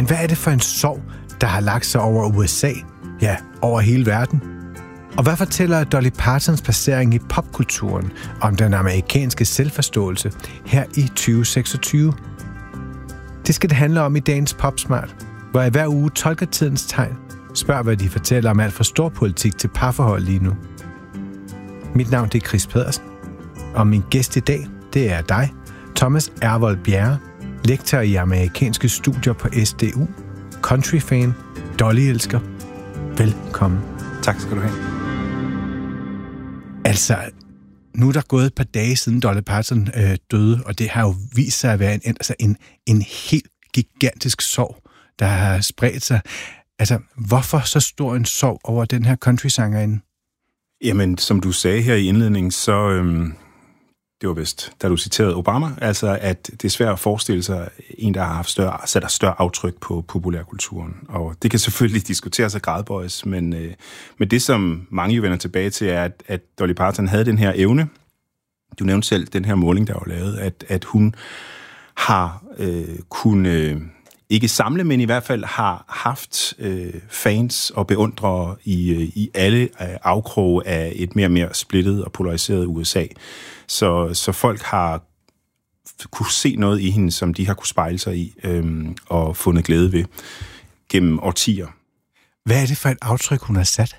Men hvad er det for en sorg, der har lagt sig over USA? Ja, over hele verden. Og hvad fortæller Dolly Partons placering i popkulturen om den amerikanske selvforståelse her i 2026? Det skal det handle om i dagens Popsmart, hvor jeg hver uge tolker tidens tegn, spørger hvad de fortæller om alt fra storpolitik til parforhold lige nu. Mit navn det er Chris Pedersen, og min gæst i dag, det er dig, Thomas Ervold Bjerre, lektor i amerikanske studier på SDU, countryfan, Dolly-elsker. Velkommen. Tak skal du have. Altså, nu er der gået et par dage siden Dolly Parton døde, og det har jo vist sig at være en helt gigantisk sorg, der har spredt sig. Altså, hvorfor så stor en sorg over den her countrysangerinde? Jamen, som du sagde her i indledningen, så det var vist, da du citerede Obama, altså at det er svært at forestille sig en, der har haft større aftryk på populærkulturen. Og det kan selvfølgelig diskuteres og gradbøjes, men det, som mange jo vender tilbage til, er, at Dolly Parton havde den her evne. Du nævnte selv den her måling, der var lavet, at hun har kunnet ikke samle, men i hvert fald har haft fans og beundrere i alle afkroge af et mere og mere splittet og polariseret USA. Så folk har kunne se noget i hende, som de har kunne spejle sig i og fundet glæde ved gennem årtier. Hvad er det for et aftryk, hun har sat?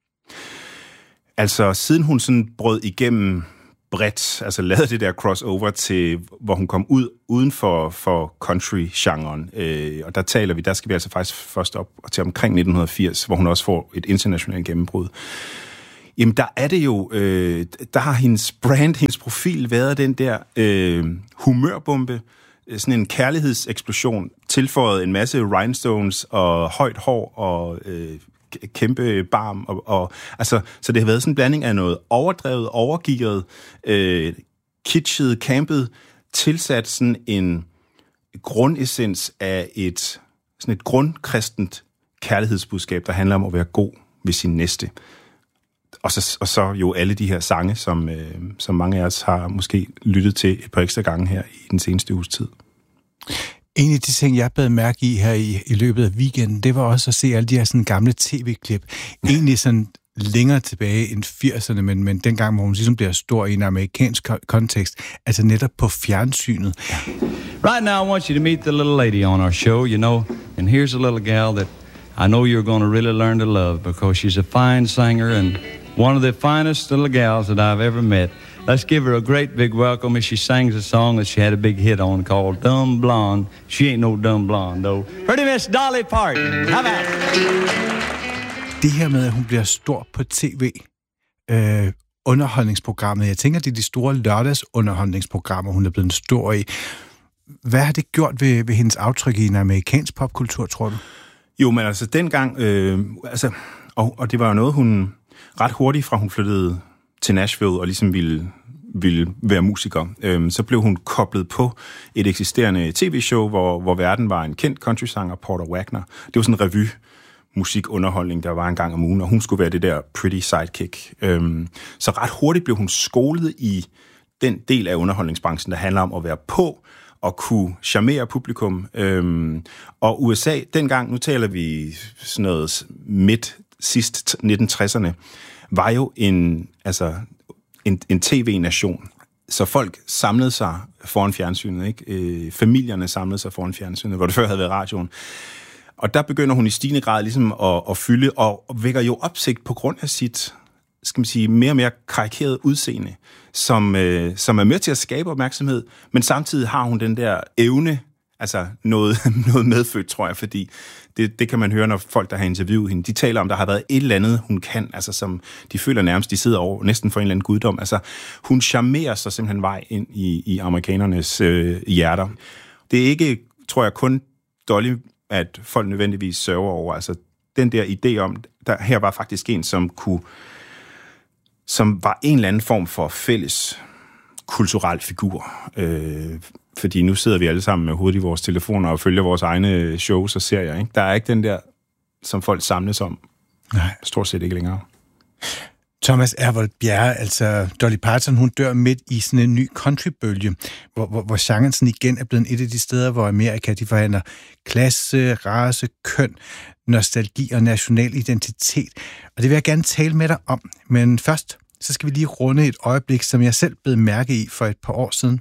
Altså, siden hun sådan brød igennem bredt, altså lavede det der crossover til, hvor hun kom uden for country-genren. Og der skal vi altså faktisk først op til omkring 1980, hvor hun også får et internationalt gennembrud. Jamen, der er det jo, der har hendes brand, hendes profil været den der humørbombe, sådan en kærlighedseksplosion, tilføjet en masse rhinestones og højt hår og kæmpe barm, og altså, så det har været sådan en blanding af noget overdrevet, overgearet, kitschet, campet, tilsat sådan en grundessens af et grundkristent kærlighedsbudskab, der handler om at være god ved sin næste. Og så jo alle de her sange, som mange af os har måske lyttet til et par ekstra gange her i den seneste uges tid. En af de ting, jeg bed mærke i her i løbet af weekenden, det var også at se alle de her sådan gamle tv-klip. Egentlig sådan længere tilbage end 80'erne, men dengang, hvor hun ligesom bliver stor i en amerikansk kontekst, altså netop på fjernsynet. Right now, I want you to meet the little lady on our show, you know, and here's a little gal that I know you're going to really learn to love because she's a fine singer and one of the finest little gals that I've ever met. Let's give her a great big welcome as she sings a song that she had a big hit on called Dumb Blonde. She ain't no dumb blonde, though. Pretty Miss Dolly Parton. How about it? Det her med, at hun bliver stor på tv, underholdningsprogrammet. Jeg tænker, det er de store lørdagsunderholdningsprogrammer, hun er blevet stor i. Hvad har det gjort ved hendes aftryk i en amerikansk popkultur, tror du? Jo, men altså dengang, og det var jo noget, hun ret hurtigt fra hun flyttede til Nashville og ligesom ville være musiker. Så blev hun koblet på et eksisterende tv-show, hvor verden var en kendt countrysanger, Porter Wagoner. Det var sådan en revy musikunderholdning, der var en gang om ugen, og hun skulle være det der pretty sidekick. Så ret hurtigt blev hun skolet i den del af underholdningsbranchen, der handler om at være på og kunne charmere publikum. Og USA, dengang, nu taler vi sådan noget sidst 1960'erne, var jo en tv-nation. Så folk samlede sig foran fjernsynet, ikke? Familierne samlede sig foran fjernsynet, hvor det før havde været radioen. Og der begynder hun i stigende grad ligesom at fylde, og vækker jo opsigt på grund af sit, skal man sige, mere og mere karikerede udseende, som er med til at skabe opmærksomhed, men samtidig har hun den der evne, altså noget medfødt, tror jeg, fordi det kan man høre, når folk, der har interviewet hende, de taler om, der har været et eller andet, hun kan, altså som de føler nærmest, de sidder over næsten for en eller anden guddom. Altså, hun charmerer sig simpelthen vej ind i amerikanernes hjerter. Det er ikke, tror jeg, kun Dolly, at folk nødvendigvis sørger over. Altså, den der idé om, der her var faktisk en, som var en eller anden form for fælles kulturel figur. Fordi nu sidder vi alle sammen med hovedet i vores telefoner og følger vores egne shows og serier, ikke? Der er ikke den der, som folk samles om. Nej. Stort set ikke længere. Thomas Ervold Bjerre, altså Dolly Parton, hun dør midt i sådan en ny countrybølge, hvor genren sådan igen er blevet et af de steder, hvor Amerika de forhandler klasse, race, køn, nostalgi og national identitet. Og det vil jeg gerne tale med dig om. Men først, så skal vi lige runde et øjeblik, som jeg selv blev mærke i for et par år siden.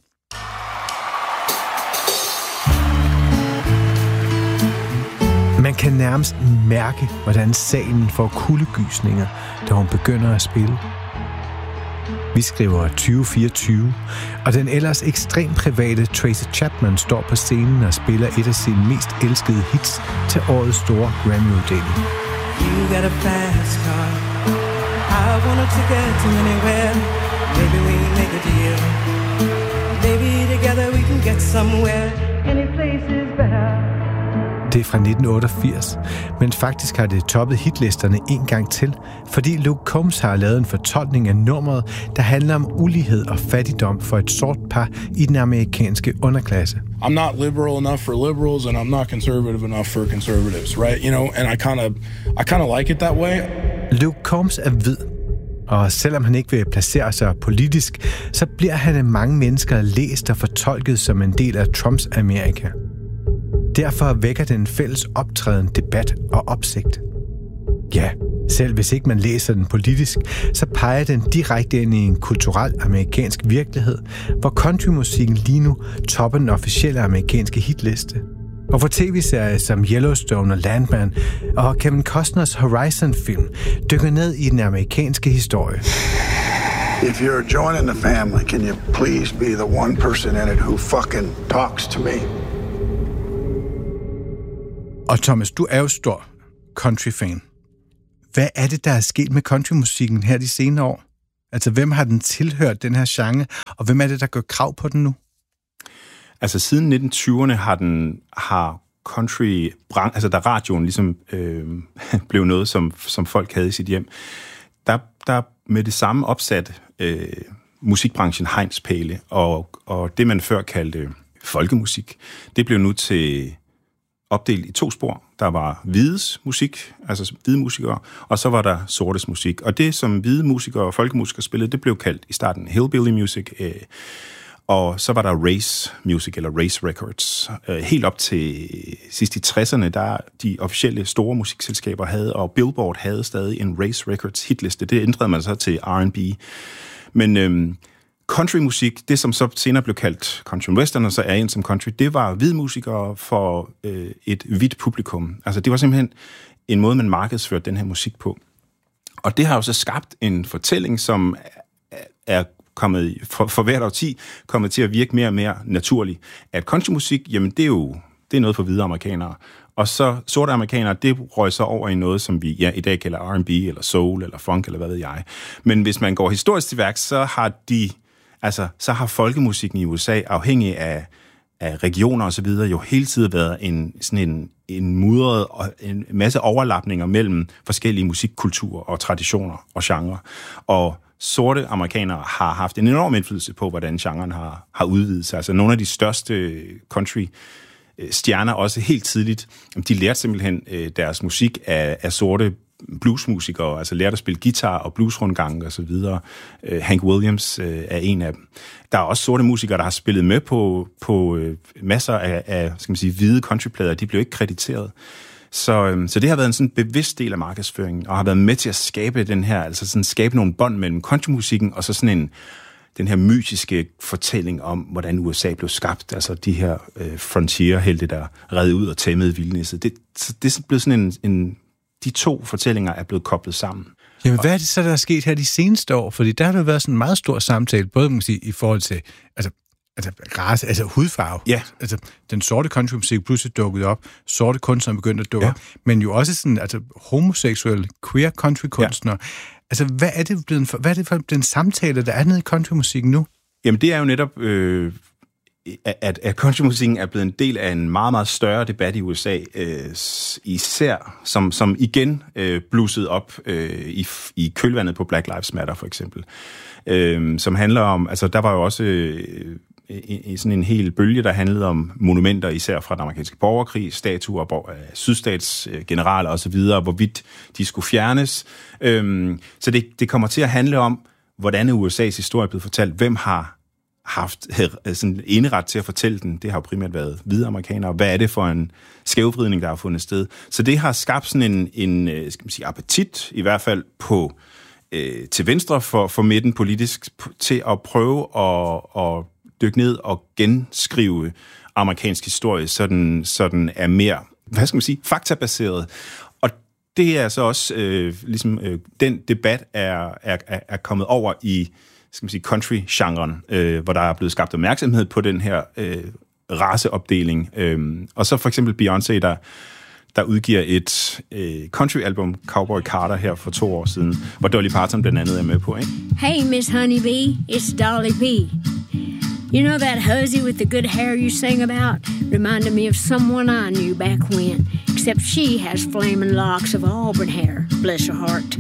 Man kan nærmest mærke, hvordan salen får kuldegysninger, da hun begynder at spille. Vi skriver 2024, og den ellers ekstremt private Tracy Chapman står på scenen og spiller et af sine mest elskede hits til årets store Grammy-uddeling. You got a fast car. I want a ticket to anywhere. Maybe we make a deal. Maybe together we can get somewhere. Any place is better. Det er fra 1988, men faktisk har det toppet hitlisterne en gang til, fordi Luke Combs har lavet en fortolkning af nummeret, der handler om ulighed og fattigdom for et sort par i den amerikanske underklasse. I'm not liberal enough for liberals, and I'm not conservative enough for conservatives, right? You know, and I kind of like it that way. Luke Combs er hvid, og selvom han ikke vil placere sig politisk, så bliver han af mange mennesker læst og fortolket som en del af Trumps Amerika. Derfor vækker den fælles optræden, debat og opsigt. Ja, selv hvis ikke man læser den politisk, så peger den direkte ind i en kulturel amerikansk virkelighed, hvor countrymusikken lige nu topper den officielle amerikanske hitliste. Og hvor tv-serier som Yellowstone og Landman og Kevin Costners Horizon-film dykker ned i den amerikanske historie. If you're joining the family, can you please be the one person in it who fucking talks to me? Og Thomas, du er jo stor country-fan. Hvad er det, der er sket med countrymusikken her de senere år? Altså, hvem har den tilhørt, den her genre, og hvem er det, der gør krav på den nu? Altså, siden 1920'erne har country, altså da radioen ligesom blev noget, som folk havde i sit hjem, der med det samme opsat musikbranchen hegnspæle, og det, man før kaldte folkemusik, det blev nu til opdelt i 2 spor. Der var hvides musik, altså hvide musikere, og så var der sortes musik. Og det, som hvide musikere og folkemusikere spillede, det blev kaldt i starten hillbilly music, og så var der race music, eller race records. Helt op til sidst i 60'erne, der de officielle store musikselskaber havde, og Billboard havde stadig en race records hitliste. Det ændrede man så til R&B. Men countrymusik, det som så senere blev kaldt country western, og så er en som country, det var hvide musikere for et hvidt publikum. Altså det var simpelthen en måde, man markedsførte den her musik på. Og det har jo så skabt en fortælling, som er kommet for hvert årti kommet til at virke mere og mere naturlig. At countrymusik, jamen det er noget for hvide amerikanere. Og så sorte amerikanere, det røg så over i noget, som vi i dag kalder R&B, eller soul, eller funk, eller hvad ved jeg. Men hvis man går historisk til værks, så har folkemusikken i USA, afhængig af regioner og så videre, jo hele tiden været en mudret og en masse overlapninger mellem forskellige musikkulturer og traditioner og genrer. Og sorte amerikanere har haft en enorm indflydelse på, hvordan genren har udvidet sig. Altså nogle af de største country stjerner også helt tidligt, de lærte simpelthen deres musik af sorte bluesmusikere, altså lærte at spille guitar og bluesrundgang og så videre. Hank Williams er en af dem. Der er også sorte musikere, der har spillet med på masser af skal man sige, hvide countryplader. De blev ikke krediteret. Så det har været en sådan bevidst del af markedsføringen, og har været med til at skabe den her, altså sådan skabe nogle bånd mellem countrymusikken og så sådan den her mytiske fortælling om, hvordan USA blev skabt, altså de her frontier-helte, der redde ud og tæmmede vildnisset. Det er blevet sådan de 2 fortællinger er blevet koblet sammen. Jamen, hvad er det så, der er sket her de seneste år? Fordi der har det været sådan en meget stor samtale, både man kan sige, i forhold til race, altså hudfarve. Ja. Altså, den sorte countrymusik pludselig dukkede op, sorte kunstnere begyndte at dukke op, men jo også sådan, altså homoseksuelle, queer countrykunstnere. Ja. Altså, hvad er det for den samtale, der er nede i countrymusikken nu? Jamen, det er jo netop, at countrymusikken er blevet en del af en meget, meget større debat i USA, især som igen blussede op i kølvandet på Black Lives Matter, for eksempel. Som handler om, altså der var jo også sådan en hel bølge, der handlede om monumenter, især fra den amerikanske borgerkrig, statuer af sydstatsgeneraler osv., hvorvidt de skulle fjernes. Så det kommer til at handle om, hvordan USA's historie er blevet fortalt, hvem har haft sådan eneret til at fortælle den. Det har jo primært været hvide amerikanere. Hvad er det for en skævvridning, der har fundet sted? Så det har skabt sådan en skal man sige, appetit, i hvert fald på til venstre for midten politisk, til at prøve at dykke ned og genskrive amerikansk historie, så den er mere, hvad skal man sige, faktabaseret. Og det er så også den debat er kommet over i, skal man sige, country-genren, hvor der er blevet skabt opmærksomhed på den her raceopdeling. Og så for eksempel Beyoncé, der udgiver et country-album, Cowboy Carter, her for 2 år siden, hvor Dolly Parton blandt andet er med på, ikke? Hey, Miss Honeybee, it's Dolly P. You know that hussy with the good hair you sing about? Reminded me of someone I knew back when. Except she has flaming locks of auburn hair. Bless her heart.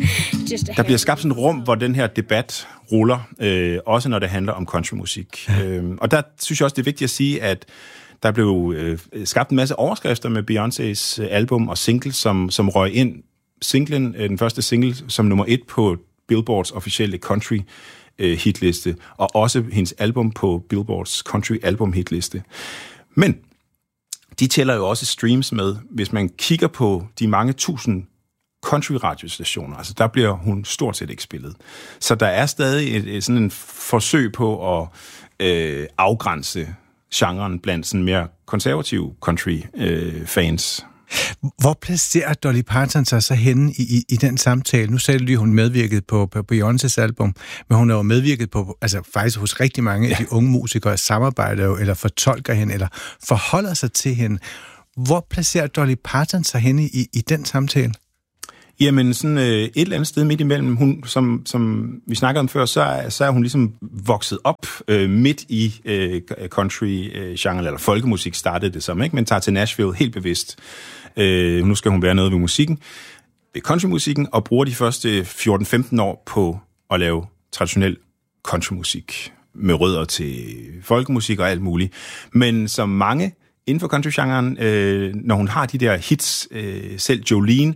Der bliver skabt sådan et rum, hvor den her debat ruller, også når det handler om countrymusik. Og der synes jeg også, det er vigtigt at sige, at der blev skabt en masse overskrifter med Beyoncés album og single, som røg ind. Singlen, den første single, som nummer 1 på Billboards officielle country hitliste, og også hendes album på Billboards country album hitliste. Men de tæller jo også streams med, hvis man kigger på de mange tusind country-radiostationer. Altså, der bliver hun stort set ikke spillet. Så der er stadig sådan en forsøg på at afgrænse genren blandt sådan mere konservative country-fans. Hvor placerer Dolly Parton sig så henne i den samtale? Nu sagde du lige, hun medvirkede på Beyoncés album, men hun har jo medvirket på, altså faktisk hos rigtig mange af de unge musikere, samarbejder jo, eller fortolker hende, eller forholder sig til hende. Hvor placerer Dolly Parton sig henne i den samtale? Jamen, sådan et eller andet sted midt imellem. Hun, som vi snakkede om før, så er hun ligesom vokset op midt i country-genre, eller folkemusik startede det som, ikke? Men tager til Nashville helt bevidst. Nu skal hun være noget ved musikken, ved countrymusikken, og bruger de første 14-15 år på at lave traditionel countrymusik med rødder til folkemusik og alt muligt. Men som mange inden for country-genren, når hun har de der hits, selv Jolene,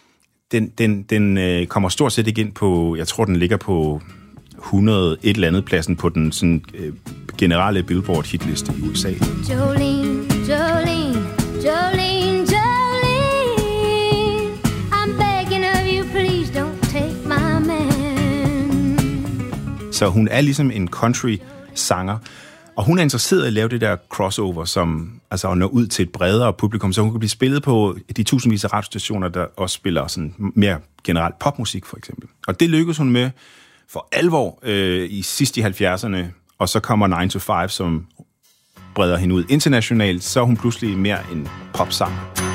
den kommer stort set ikke ind på, jeg tror, den ligger på 100 et eller andet pladsen på den sådan, generelle Billboard hitliste i USA. Jolene, Jolene, Jolene, Jolene, I'm begging of you, please don't take my man. Så hun er ligesom en country-sanger, og hun er interesseret i at lave det der crossover, som altså at nå ud til et bredere publikum, så hun kan blive spillet på de tusindvis af radiostationer, der også spiller sådan mere generelt popmusik, for eksempel. Og det lykkedes hun med for alvor i sidst i 70'erne, og så kommer 9 to 5, som breder hende ud internationalt, så er hun pludselig mere en popsanger.